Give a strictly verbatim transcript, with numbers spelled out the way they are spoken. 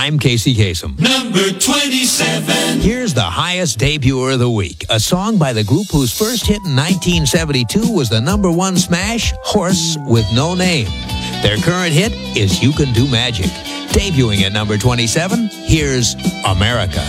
I'm Casey Kasem. Number twenty-seven. Here's the highest debuter of the week. A song by the group whose first hit in nineteen seventy-two was the number one smash, Horse with No Name. Their current hit is You Can Do Magic. Debuting at number twenty-seven, here's America.